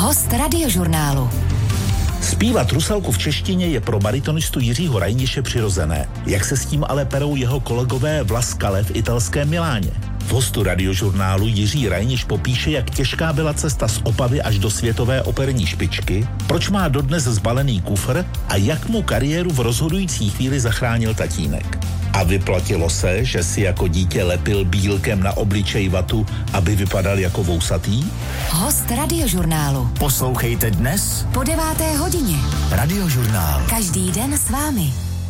Host Radiožurnálu. Zpívat Rusalku v češtině je pro baritonistu Jiřího Rajniše přirozené. Jak se s tím ale perou jeho kolegové v La Scale v italském Miláně? V hostu Radiožurnálu Jiří Rajniš popíše, jak těžká byla cesta z Opavy až do světové operní špičky, proč má dodnes zbalený kufr a jak mu kariéru v rozhodující chvíli zachránil tatínek. A vyplatilo se, že si jako dítě lepil bílkem na obličej vatu, aby vypadal jako vousatý? Host Radiožurnálu. Poslouchejte dnes Po 9. hodině. Radiožurnál. Každý den s vámi.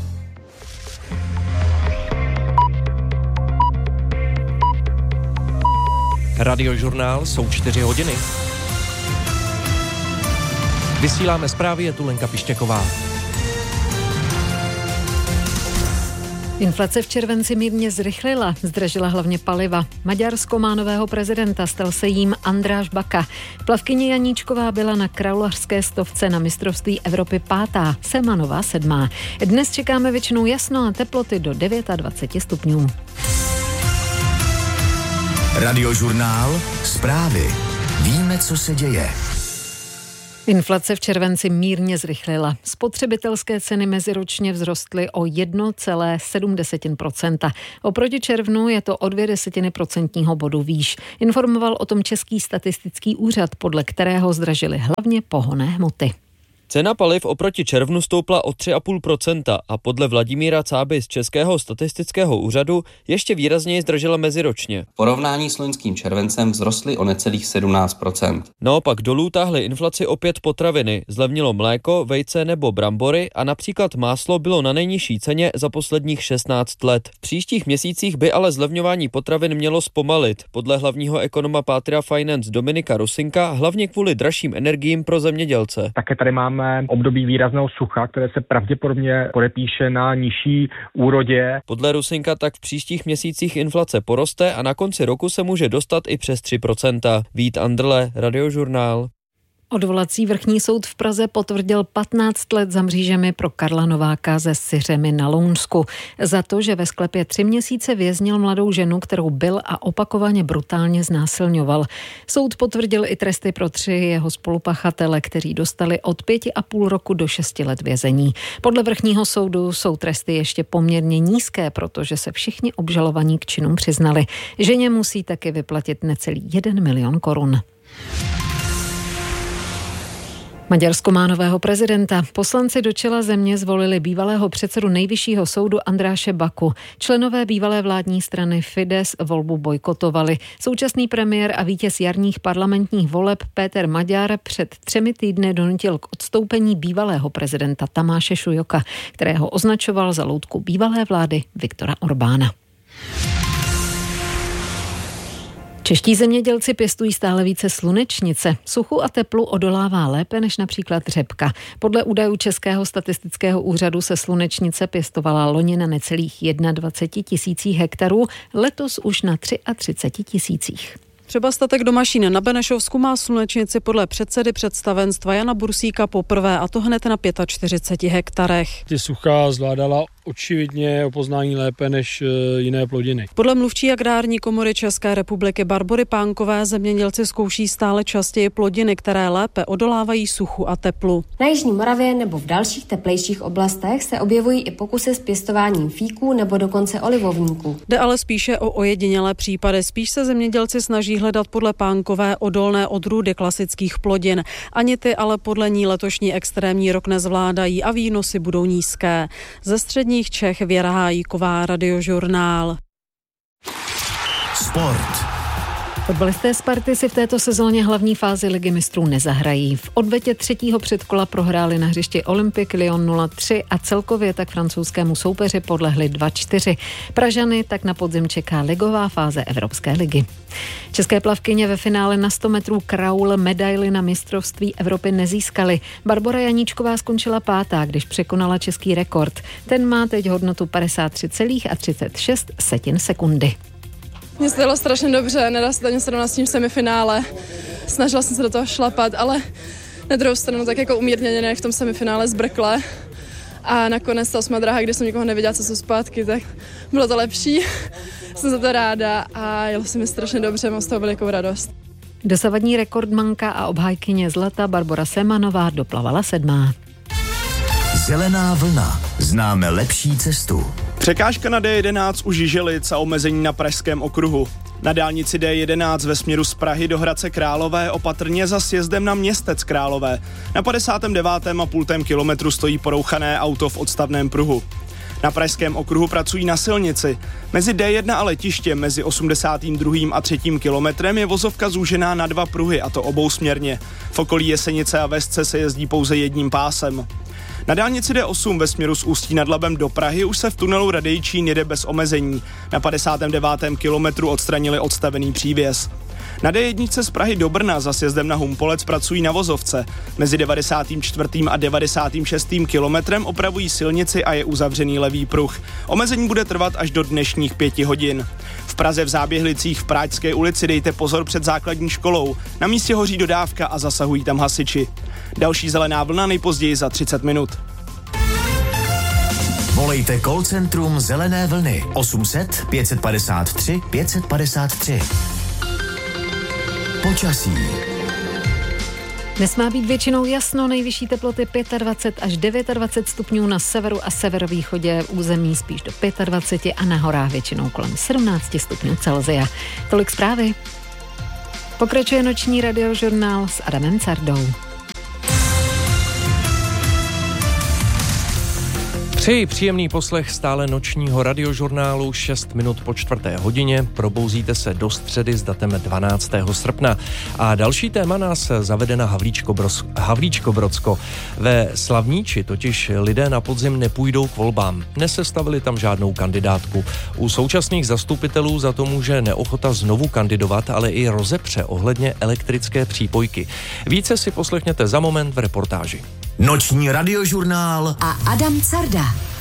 Radiožurnál, jsou 4 hodiny. Vysíláme zprávy, je tu Lenka Pištěková. Inflace v červenci mírně zrychlila, zdražila hlavně paliva. Maďarsko má nového prezidenta, stal se jím Andráš Baka. Plavkyně Janíčková byla na kraulařské stovce na mistrovství Evropy 5., Semanová 7. Dnes čekáme většinou jasno a teploty do 29 stupňů. Radiožurnál, zprávy. Víme, co se děje. Inflace v červenci mírně zrychlila. Spotřebitelské ceny meziročně vzrostly o 1,7%. Oproti červnu je to o 0,2% bodu výš. Informoval o tom Český statistický úřad, podle kterého zdražily hlavně pohonné hmoty. Cena paliv oproti červnu stoupla o 3,5% a podle Vladimíra Cáby z Českého statistického úřadu ještě výrazněji zdražila meziročně. V porovnání s loňským červencem vzrostly o necelých 17%. Naopak dolů táhly inflaci opět potraviny, zlevnilo mléko, vejce nebo brambory a například máslo bylo na nejnižší ceně za posledních 16 let. V příštích měsících by ale zlevňování potravin mělo zpomalit. Podle hlavního ekonoma Patria Finance Dominika Rusinka hlavně kvůli dražším energiím pro zemědělce. Také tady máme období výrazného sucha, které se pravděpodobně podepíše na nižší úrodě. Podle Rusinka tak v příštích měsících inflace poroste a na konci roku se může dostat i přes 3%. Vít Andrle, Radiožurnál. Odvolací vrchní soud v Praze potvrdil 15 let za mřížemi pro Karla Nováka ze Syřemy na Lounsku. Za to, že ve sklepě 3 měsíce věznil mladou ženu, kterou bil a opakovaně brutálně znásilňoval. Soud potvrdil i tresty pro 3 jeho spolupachatele, kteří dostali od 5,5 roku do 6 let vězení. Podle vrchního soudu jsou tresty ještě poměrně nízké, protože se všichni obžalovaní k činům přiznali. Ženě musí taky vyplatit necelý 1 milion korun. Maďarsko má nového prezidenta. Poslanci do čela země zvolili bývalého předsedu nejvyššího soudu Andráše Baku. Členové bývalé vládní strany Fidesz volbu bojkotovali. Současný premiér a vítěz jarních parlamentních voleb Péter Maďar před 3 týdny donutil k odstoupení bývalého prezidenta Tamáše Šujoka, kterého označoval za loutku bývalé vlády Viktora Orbána. Čeští zemědělci pěstují stále více slunečnice. Suchu a teplu odolává lépe než například řepka. Podle údajů Českého statistického úřadu se slunečnice pěstovala loni na necelých 21 000 hektarů, letos už na 33 000. Třeba statek do Mašín na Benešovsku má slunečnici podle předsedy představenstva Jana Bursíka poprvé, a to hned na 45 hektarech. Ty sucha zvládala očividně o poznání lépe než jiné plodiny. Podle mluvčí agrární komory České republiky Barbory Pánkové zemědělci zkouší stále častěji plodiny, které lépe odolávají suchu a teplu. Na jižní Moravě nebo v dalších teplejších oblastech se objevují i pokusy s pěstováním fíků nebo dokonce olivovníků. Jde ale spíše o ojedinělé případy. Spíš se zemědělci snaží hledat podle Pánkové odolné odrůdy klasických plodin. Ani ty ale podle ní letošní extrémní rok nezvládají a výnosy budou nízké. Ze středních Čech Věra Hájíková, Radiožurnál. Sport. Fotbalisté Sparty si v této sezóně hlavní fázi Ligy mistrů nezahrají. V odvetě 3. předkola prohráli na hřišti Olympique Lyon 0-3 a celkově tak francouzskému soupeři podlehli 2-4. Pražany tak na podzim čeká ligová fáze Evropské ligy. České plavkyně ve finále na 100 metrů kraul medaili na mistrovství Evropy nezískaly. Barbora Janíčková skončila 5., když překonala český rekord. Ten má teď hodnotu 53,36 sekundy. Mně se dalo strašně dobře, nedá se to ani srovnat s tím semifinále. Snažila jsem se do toho šlapat, ale na druhou stranu tak jako umírněně v tom semifinále zbrkle. A nakonec ta 8. dráha, kde jsem nikoho neviděla, co jsou zpátky, tak bylo to lepší. Jsem za to ráda a jelo se mi strašně dobře, mám z toho velikou radost. Dosavadní rekordmanka a obhájkyně zlata Barbora Semanová doplavala 7. Zelená vlna. Známe lepší cestu. Překážka na D11 u Žiželic a omezení na pražském okruhu. Na dálnici D11 ve směru z Prahy do Hradce Králové opatrně za sjezdem na Městec Králové. Na 59,5 kilometru stojí porouchané auto v odstavném pruhu. Na pražském okruhu pracují na silnici. Mezi D1 a letištěm mezi 82. a 3. kilometrem je vozovka zúžená na 2 pruhy, a to obousměrně. V okolí Jesenice a Vesce se jezdí pouze jedním pásem. Na dálnici D8 ve směru z Ústí nad Labem do Prahy už se v tunelu Radejčín jede bez omezení. Na 59. kilometru odstranili odstavený přívěs. Na D1 z Prahy do Brna za sjezdem na Humpolec pracují na vozovce. Mezi 94. a 96. kilometrem opravují silnici a je uzavřený levý pruh. Omezení bude trvat až do dnešních 5 hodin. V Praze v Záběhlicích v Práčské ulici dejte pozor před základní školou. Na místě hoří dodávka a zasahují tam hasiči. Další zelená vlna nejpozději za 30 minut. Volejte call centrum Zelené vlny 800 553 553. Počasí. Dnes má být většinou jasno, nejvyšší teploty 25 až 29 stupňů na severu a severovýchodě, území spíš do 25 a na horách většinou kolem 17 stupňů Celsia. Tolik zprávy. Pokračuje noční radiožurnál s Adamem Cardou. Přeji příjemný poslech stále nočního radiožurnálu 6 minut po 4:00. Probouzíte se do středy s datem 12. srpna. A další téma nás zavede na Havlíčkobrodsko. Ve Slavníči totiž lidé na podzim nepůjdou k volbám. Nesestavili tam žádnou kandidátku. U současných zastupitelů za to může neochota znovu kandidovat, ale i rozepře ohledně elektrické přípojky. Více si poslechněte za moment v reportáži. Noční radiožurnál a Adam Carda.